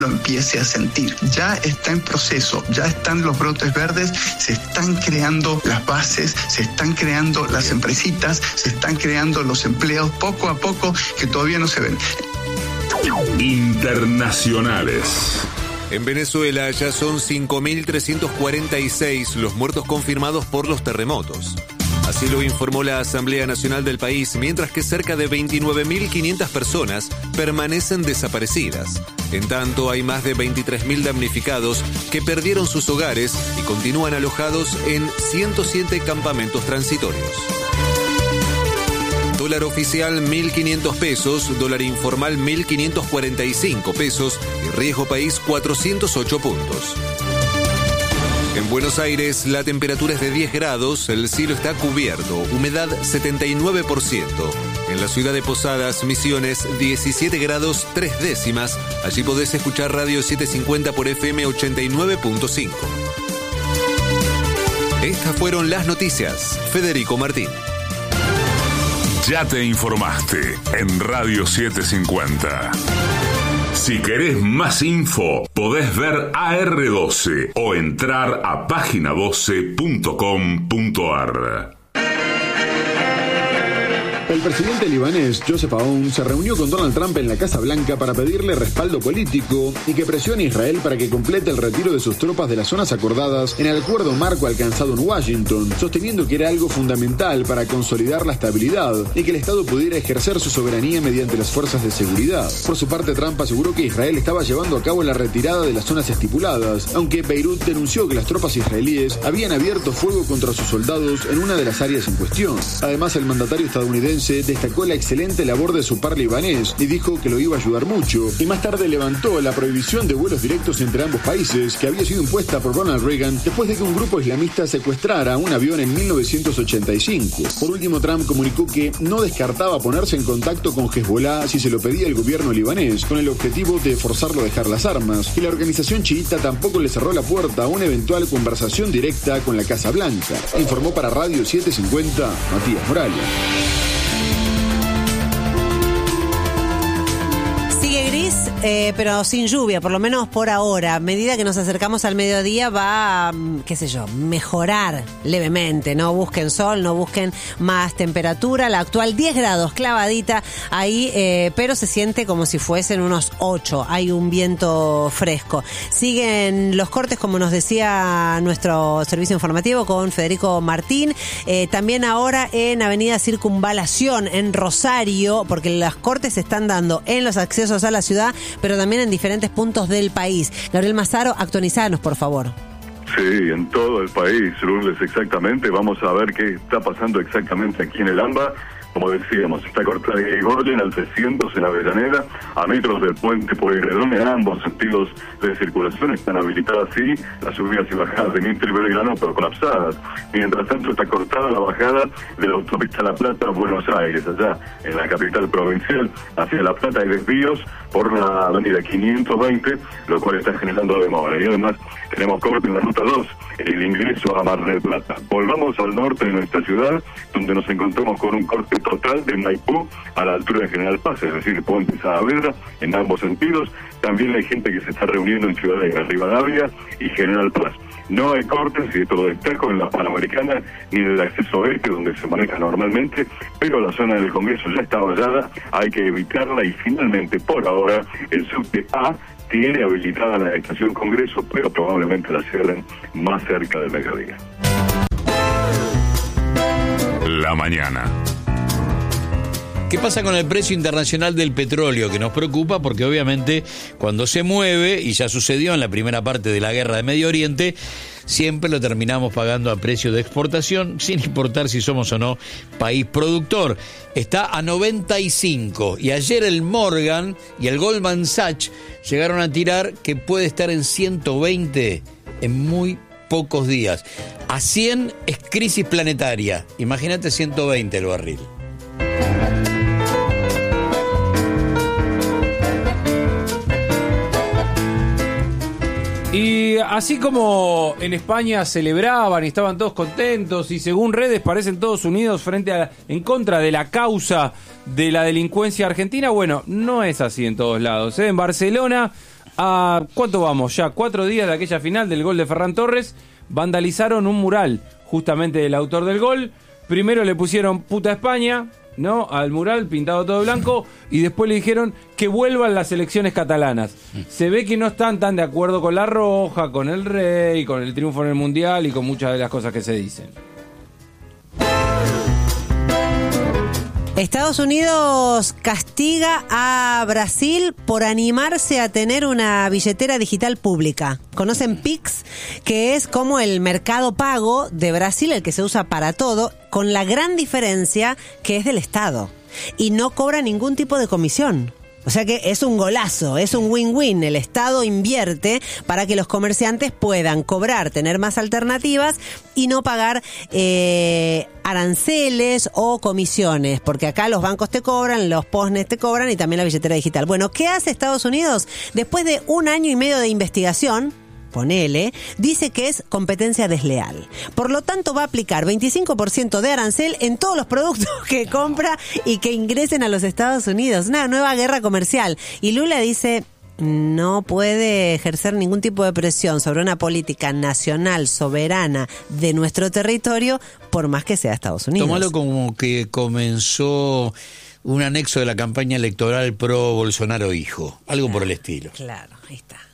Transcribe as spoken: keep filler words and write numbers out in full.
lo empiece a sentir. Ya está en proceso, ya están los brotes verdes, se están creando las bases, se están creando las empresitas, se están creando los empleos poco a poco que todavía no se ven. Internacionales. En Venezuela ya son cinco mil trescientos cuarenta y seis los muertos confirmados por los terremotos. Así lo informó la Asamblea Nacional del país, mientras que cerca de veintinueve mil quinientas personas permanecen desaparecidas. En tanto, hay más de veintitrés mil damnificados que perdieron sus hogares y continúan alojados en ciento siete campamentos transitorios. Dólar oficial mil quinientos pesos, dólar informal mil quinientos cuarenta y cinco pesos y riesgo país cuatrocientos ocho puntos. En Buenos Aires la temperatura es de diez grados, el cielo está cubierto, humedad setenta y nueve por ciento. En la ciudad de Posadas, Misiones, diecisiete grados tres décimas. Allí podés escuchar Radio setecientos cincuenta por F M ochenta y nueve punto cinco. Estas fueron las noticias. Federico Martín. Ya te informaste en Radio setecientos cincuenta. Si querés más info, podés ver A R doce o entrar a página doce punto com punto a r. El presidente libanés, Joseph Aoun, se reunió con Donald Trump en la Casa Blanca para pedirle respaldo político y que presione a Israel para que complete el retiro de sus tropas de las zonas acordadas en el acuerdo marco alcanzado en Washington, sosteniendo que era algo fundamental para consolidar la estabilidad y que el Estado pudiera ejercer su soberanía mediante las fuerzas de seguridad. Por su parte, Trump aseguró que Israel estaba llevando a cabo la retirada de las zonas estipuladas, aunque Beirut denunció que las tropas israelíes habían abierto fuego contra sus soldados en una de las áreas en cuestión. Además, el mandatario estadounidense destacó la excelente labor de su par libanés y dijo que lo iba a ayudar mucho, y más tarde levantó la prohibición de vuelos directos entre ambos países que había sido impuesta por Ronald Reagan después de que un grupo islamista secuestrara un avión en mil novecientos ochenta y cinco. Por último, Trump comunicó que no descartaba ponerse en contacto con Hezbollah si se lo pedía el gobierno libanés, con el objetivo de forzarlo a dejar las armas, y la organización chiita tampoco le cerró la puerta a una eventual conversación directa con la Casa Blanca. Informó para Radio setecientos cincuenta Matías Morales. Sigue gris, eh, pero sin lluvia, por lo menos por ahora. A medida que nos acercamos al mediodía va a, qué sé yo, mejorar levemente. No busquen sol, no busquen más temperatura. La actual diez grados clavadita ahí, eh, pero se siente como si fuesen unos ocho. Hay un viento fresco. Siguen los cortes, como nos decía nuestro servicio informativo con Federico Martín. Eh, también ahora en Avenida Circunvalación, en Rosario, porque los cortes se están dando en los accesos a la ciudad, pero también en diferentes puntos del país. Gabriel Mazaro, actualizanos, por favor. Sí, en todo el país, Lourdes, exactamente. Vamos a ver qué está pasando exactamente aquí en el AMBA. Como decíamos, está cortada de Irigoyen al trescientos en Avellaneda, a metros del puente Pueyrredón, en ambos sentidos de circulación están habilitadas, sí, las subidas y bajadas de Mitre y Belgrano, pero colapsadas. Mientras tanto, está cortada la bajada de la autopista La Plata a Buenos Aires, allá en la capital provincial, hacia La Plata hay desvíos por la avenida quinientos veinte, lo cual está generando demora. Y además, tenemos corte en la ruta dos, el ingreso a Mar del Plata. Volvamos al norte de nuestra ciudad, donde nos encontramos con un corte total de Maipú a la altura de General Paz, es decir, Puente Saavedra, en ambos sentidos. También hay gente que se está reuniendo en Ciudad de Rivadavia y General Paz. No hay cortes, y esto lo destaco, en la Panamericana ni en el acceso oeste, donde se maneja normalmente, pero la zona del Congreso ya está vallada, hay que evitarla. Y finalmente, por ahora, el subte A tiene habilitada la estación Congreso, pero probablemente la cierren más cerca del mediodía. La mañana. ¿Qué pasa con el precio internacional del petróleo? Que nos preocupa porque obviamente cuando se mueve, y ya sucedió en la primera parte de la guerra de Medio Oriente, siempre lo terminamos pagando a precio de exportación, sin importar si somos o no país productor. Está a noventa y cinco, y ayer el Morgan y el Goldman Sachs llegaron a tirar que puede estar en ciento veinte en muy pocos días. A cien es crisis planetaria. Imagínate ciento veinte el barril. Y así como en España celebraban y estaban todos contentos, y según redes parecen todos unidos frente a, en contra de la causa de la delincuencia argentina, bueno, no es así en todos lados, ¿eh? En Barcelona a ¿cuánto vamos? Ya cuatro días de aquella final del gol de Ferran Torres, vandalizaron un mural justamente del autor del gol. Primero le pusieron puta España, ¿no? Al mural pintado todo de blanco, y después le dijeron que vuelvan las elecciones catalanas. Se ve que no están tan de acuerdo con la roja, con el rey, con el triunfo en el mundial y con muchas de las cosas que se dicen. Estados Unidos castiga a Brasil por animarse a tener una billetera digital pública. ¿Conocen Pix? Que es como el mercado pago de Brasil, el que se usa para todo, con la gran diferencia que es del Estado. Y no cobra ningún tipo de comisión. O sea que es un golazo, es un win-win. El Estado invierte para que los comerciantes puedan cobrar, tener más alternativas y no pagar eh, aranceles o comisiones. Porque acá los bancos te cobran, los postnes te cobran y también la billetera digital. Bueno, ¿qué hace Estados Unidos? Después de un año y medio de investigación, ponele, dice que es competencia desleal. Por lo tanto, va a aplicar veinticinco por ciento de arancel en todos los productos que compra y que ingresen a los Estados Unidos. Una nueva guerra comercial. Y Lula dice, no puede ejercer ningún tipo de presión sobre una política nacional soberana de nuestro territorio, por más que sea Estados Unidos. Tómalo como que comenzó un anexo de la campaña electoral pro Bolsonaro hijo. Algo claro, por el estilo. Claro, ahí está.